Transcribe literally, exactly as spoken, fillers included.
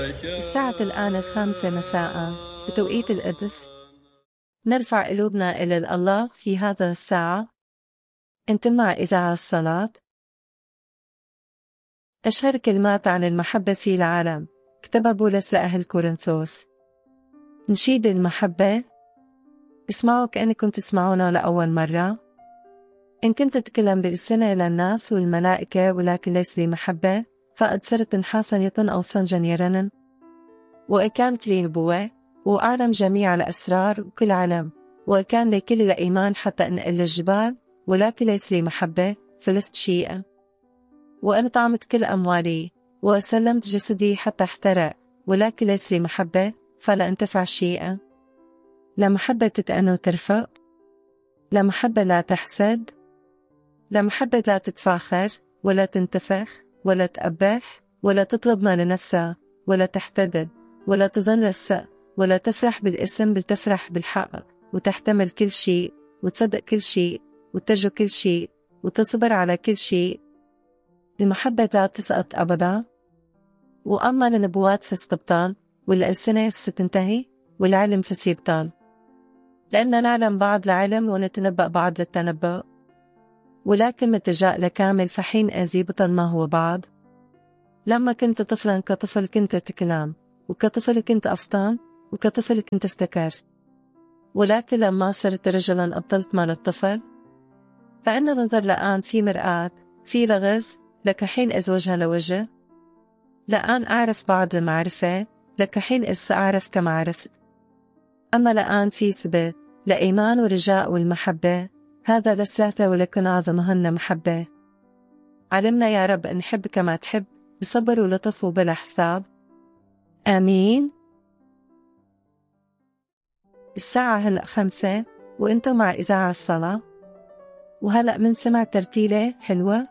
الساعة الآن الخامسة مساء بتوقيت القدس. نرفع قلوبنا إلى الله في هذا الساعة. أنتم مع إذاعة الصلاة. أشهر كلمات عن المحبة في العالم كتبها بولس لأهل كورنثوس. نشيد المحبة. اسمعوا كأنكم تسمعونا لأول مرة. إن كنت تتكلم بألسنة للناس والملائكة ولكن ليس لي محبة، فقد صرت نحاسا أو صنجا يرنن. وإن كانت لي نبوة وأعلم جميع الأسرار وكل علم، وإن كان لي كل الإيمان حتى أنقل الجبال، ولكن ليس لي محبة، فلست شيئا. وإن طعمت كل أموالي وسلمت جسدي حتى احترق، ولكن ليس لي محبة، فلا أنتفع شيئا. لا محبة تتأنى وترفق، لا محبة لا تحسد، لا محبة لا تتفاخر ولا تنتفخ ولا تأبح ولا تطلب ما لنفسها ولا تحتدد ولا تظن السوء ولا تفرح بالاسم، بل تفرح بالحق، وتحتمل كل شيء وتصدق كل شيء وترجو كل شيء وتصبر على كل شيء. المحبة لا تسقط أبدا. وأما النبوات ستبطل، والألسنة ستنتهي، والعلم سيبطل، لأننا نعلم بعض العلم ونتنبأ بعض التنبؤ. ولكن متى جاء لكامل فحين أزي بطل ما هو بعض. لما كنت طفلا كطفل كنت تكلم، وكطفل كنت أفطن، وكطفل كنت استكرت. ولكن لما صرت رجلا أبطلت مال الطفل. فإن نظر الآن في مرآة في لغز، لك حين إذ وجه لوجه. لآن أعرف بعض المعرفة، لك حين إذ سأعرف كما عرفت. أما الآن في ثبات لإيمان ورجاء والمحبة، هذا للساثة ولكن أعظمهن محبة. علمنا يا رب أن نحب كما تحب، بصبر ولطف وبلا حساب. آمين. الساعة هلأ خمسة وإنتم مع إذاعة الصلاة. وهلأ منسمع ترتيلة حلوة